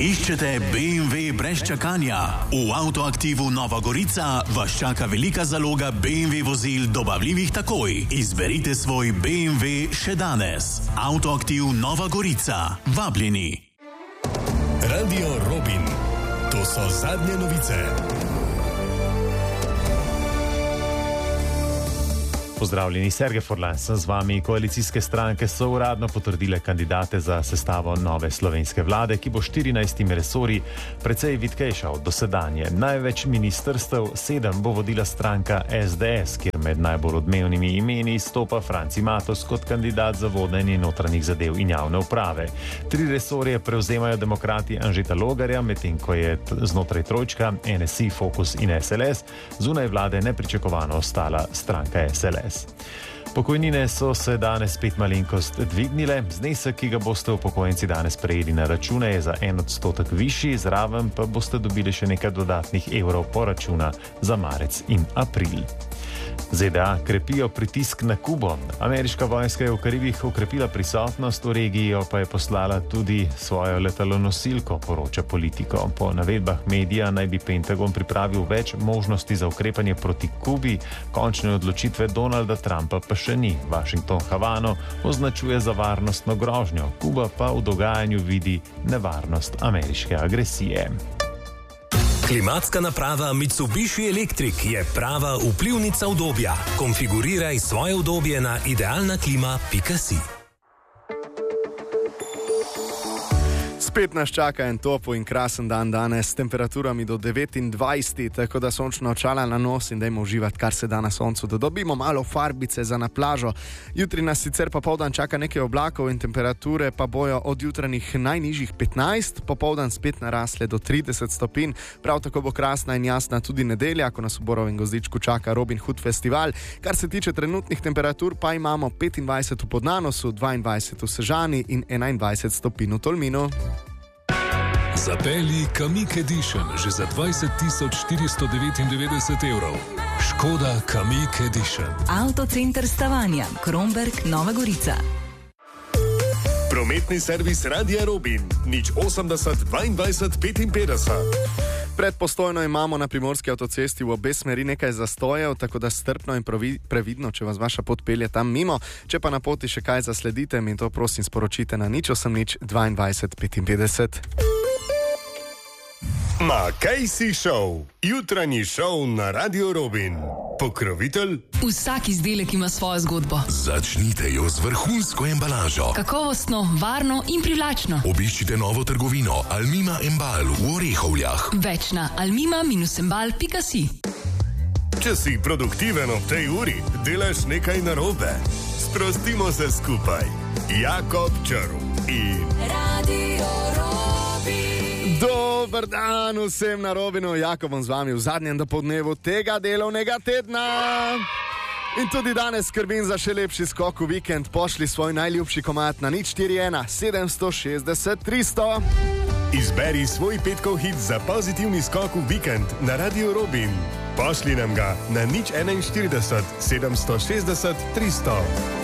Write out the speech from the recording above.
Iščete BMW brez čakanja? V Avtoaktivu Nova Gorica vas čaka velika zaloga BMW vozil dobavljivih takoj. Izberite svoj BMW še danes. Avtoaktiv Nova Gorica. Vabljeni. Radio Robin. To so zadnje novice. Pozdravljeni, Sergej Forlan sem z vami. Koalicijske stranke so uradno potrdile kandidate za sestavo nove slovenske vlade, ki bo 14 resorji precej vitkejša od dosedanje. Največ ministrstev, 7 bo vodila stranka SDS, kjer med najbolj odmevnimi imeni stopa Franci Matos kot kandidat za vodenje notranjih zadev in javne uprave. 3 resorje prevzemajo demokrati Anžeta Logarja, medtem ko je znotraj trojčka NSI, Fokus in SLS, zunaj vlade nepričakovano ostala stranka SLS. Pokojnine so se danes spet malenkost dvignile. Znesek, ki ga boste upokojenci danes prejeli na račune, je za 1% višji, zraven pa boste dobili še nekaj dodatnih evrov poračuna za marec in april. ZDA krepijo pritisk na Kubo. Ameriška vojska je v Karibih okrepila prisotnost, v regijo pa je poslala tudi svojo letalonosilko, poroča Politico. Po navedbah medija naj bi Pentagon pripravil več možnosti za ukrepanje proti Kubi, končne odločitve Donalda Trumpa pa še ni. Washington Havano označuje za varnostno grožnjo, Kuba pa v dogajanju vidi nevarnost ameriške agresije. Klimatska naprava Mitsubishi Electric je prava vplivnica udobja. Konfiguriraj svoje udobje na idealnaklima.si. Spet nas čaka en topo in krasen dan danes s temperaturami do 29, tako da sončna očala na nos in dajmo uživati, kar se da na soncu, da dobimo malo farbice za na plažo. Jutri nas sicer popoldan čaka nekaj oblakov in temperature pa bojo od jutranjih najnižjih 15, popoldan spet narasle do 30 stopinj. Prav tako bo krasna in jasna tudi nedelja, ko nas v Borovem Gozdičku čaka Robin Hood festival. Kar se tiče trenutnih temperatur, pa imamo 25 v Podnanosu, 22 v Sežani in 21 stopinj v Tolminu. Zapelji Kamiq Edition že za 20.499 evrov. Škoda Kamiq Edition. Avtocenter Stavanja, Kromberk, Nova Gorica. Prometni servis Radia Robin. 080 22 55. Pred Postojno imamo na Primorski avtocesti v obe smeri nekaj zastojev, tako da strpno in previdno, če vas vaša pot pelje tam mimo. Če pa na poti še kaj zasledite, mi to prosim sporočite na 080 22 55. Makejsi Show. Jutranji šov na Radio Robin. Pokrovitelj? Vsak izdelek ima svojo zgodbo. Začnite jo z vrhunsko embalažo. Kakovostno, varno in privlačno. Obiščite novo trgovino Almima Embal v Orehovljah. Več na almima-embal.si. Če si produktiven ob tej uri, delaš nekaj narobe. Sprostimo se skupaj. Jakob Črv in Radio Robin. Dober dan vsem na Robinu, Jakobom z vami v zadnjem dopoldnevu tega delovnega tedna. In tudi danes skrbim za še lepši skok v vikend. Pošli svoj najljubši komad na 041 760 300. Izberi svoj petkov hit za pozitivni skok v vikend na Radio Robin. Pošli nam ga na 041 760 300.